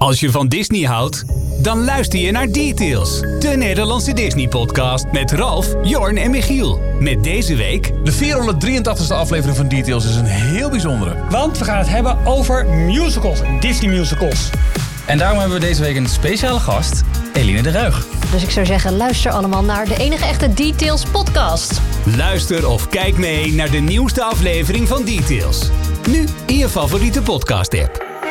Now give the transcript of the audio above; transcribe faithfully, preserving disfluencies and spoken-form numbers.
Als je van Disney houdt, dan luister je naar Details. De Nederlandse Disney-podcast met Ralf, Jorn en Michiel. Met deze week... De vierhonderddrieëntachtigste aflevering van Details is een heel bijzondere. Want we gaan het hebben over musicals, Disney musicals. En daarom hebben we deze week een speciale gast, Eline de Ruig. Dus ik zou zeggen, luister allemaal naar de enige echte Details podcast. Luister of kijk mee naar de nieuwste aflevering van Details. Nu in je favoriete podcast-app.